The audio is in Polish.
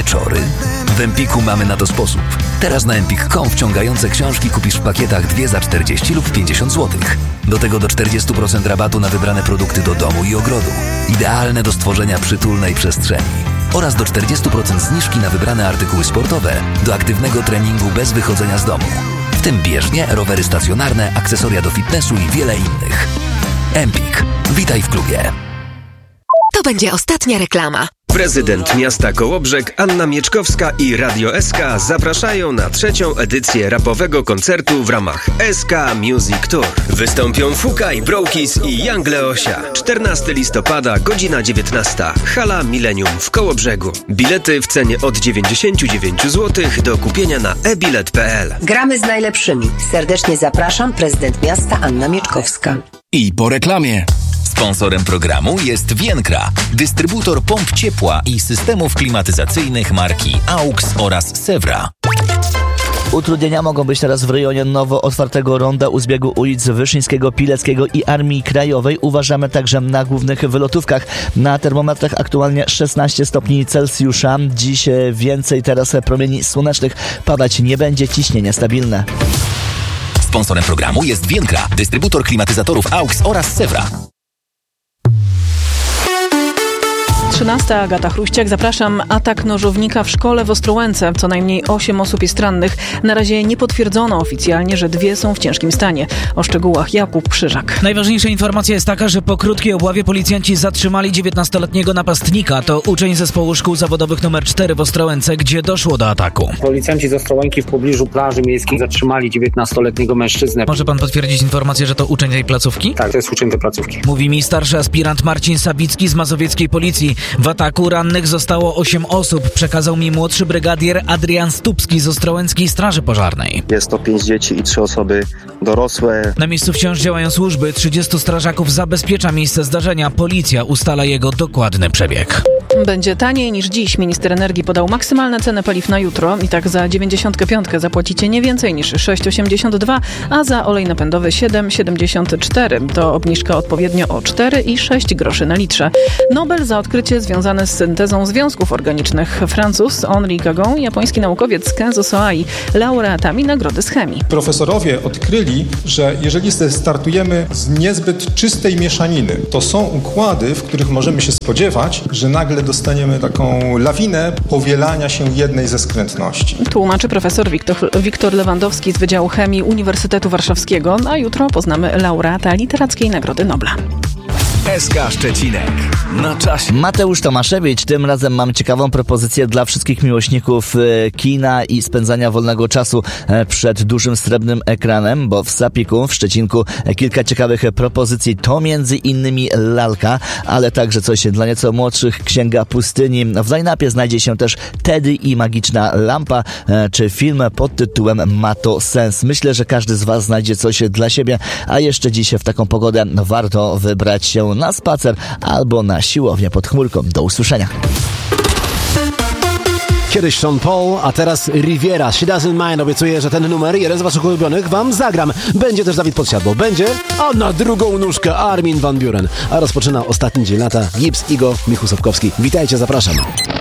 wieczory? W Empiku mamy na to sposób. Teraz na empik.com wciągające książki kupisz w pakietach 2 za 40 lub 50 zł. Do tego do 40% rabatu na wybrane produkty do domu i ogrodu. Idealne do stworzenia przytulnej przestrzeni. Oraz do 40% zniżki na wybrane artykuły sportowe do aktywnego treningu bez wychodzenia z domu. W tym bieżnie, rowery stacjonarne, akcesoria do fitnessu i wiele innych. Empik. Witaj w klubie. To będzie ostatnia reklama. Prezydent miasta Kołobrzeg Anna Mieczkowska i Radio SK zapraszają na 3. edycję rapowego koncertu w ramach SK Music Tour. Wystąpią Fukaj, Brokis i Young Leosia. 14 listopada, godzina 19. Hala Millennium w Kołobrzegu. Bilety w cenie od 99 zł do kupienia na ebilet.pl. Gramy z najlepszymi. Serdecznie zapraszam, prezydent miasta Anna Mieczkowska. I po reklamie. Sponsorem programu jest Vienkra, dystrybutor pomp ciepła i systemów klimatyzacyjnych marki AUX oraz Sewra. Utrudnienia mogą być teraz w rejonie nowo otwartego ronda u zbiegu ulic Wyszyńskiego, Pileckiego i Armii Krajowej. Uważamy także na głównych wylotówkach. Na termometrach aktualnie 16 stopni Celsjusza. Dziś więcej teraz promieni słonecznych. Padać nie będzie, ciśnienie stabilne. Sponsorem programu jest Vienkra, dystrybutor klimatyzatorów AUX oraz Sewra. 13. Agata Chruściak. Zapraszam. Atak nożownika w szkole w Ostrołęce. Co najmniej 8 osób jest rannych. Na razie nie potwierdzono oficjalnie, że 2 są w ciężkim stanie. O szczegółach Jakub Krzyżak. Najważniejsza informacja jest taka, że po krótkiej obławie policjanci zatrzymali 19-letniego napastnika. To uczeń zespołu szkół zawodowych nr 4 w Ostrołęce, gdzie doszło do ataku. Policjanci z Ostrołęki w pobliżu plaży miejskiej zatrzymali 19-letniego mężczyznę. Może pan potwierdzić informację, że to uczeń tej placówki? Tak, to jest uczeń tej placówki. Mówi mi starszy aspirant Marcin Sabicki z mazowieckiej policji. W ataku rannych zostało 8 osób, przekazał mi młodszy brygadier Adrian Stupski z Ostrołęckiej Straży Pożarnej. Jest to 5 dzieci i 3 osoby dorosłe. Na miejscu wciąż działają służby, 30 strażaków zabezpiecza miejsce zdarzenia, policja ustala jego dokładny przebieg. Będzie taniej niż dziś. Minister energii podał maksymalne ceny paliw na jutro. I tak za 95 zapłacicie nie więcej niż 6,82, a za olej napędowy 7,74. To obniżka odpowiednio o 4 i 6 groszy na litrze. Nobel za odkrycie związane z syntezą związków organicznych. Francuz Henri Gagon, japoński naukowiec Kenzo Soai, laureatami nagrody z chemii. Profesorowie odkryli, że jeżeli startujemy z niezbyt czystej mieszaniny, to są układy, w których możemy się spodziewać, że nagle dostaniemy taką lawinę powielania się jednej ze skrętności. Tłumaczy profesor Wiktor Lewandowski z Wydziału Chemii Uniwersytetu Warszawskiego, a jutro poznamy laureata Literackiej Nagrody Nobla. SK Szczecinek. Na czasie. Mateusz Tomaszewicz. Tym razem mam ciekawą propozycję dla wszystkich miłośników kina i spędzania wolnego czasu przed dużym srebrnym ekranem, bo w Sapiku, w Szczecinku kilka ciekawych propozycji. To między innymi lalka, ale także coś dla nieco młodszych, Księga Pustyni. W line-upie znajdzie się też Teddy i magiczna lampa, czy film pod tytułem Ma to sens. Myślę, że każdy z Was znajdzie coś dla siebie, a jeszcze dziś w taką pogodę warto wybrać się na spacer albo na siłownię pod chmurką. Do usłyszenia. Kiedyś Sean Paul, a teraz Riviera. She Doesn't Mind. Obiecuję, że ten numer, jeden z waszych ulubionych, wam zagram. Będzie też Dawid Podsiadło. Będzie, a na drugą nóżkę Armin van Buuren. A rozpoczyna ostatni dzień lata Gibbs, Igo, Michu Sobkowski. Witajcie, zapraszam.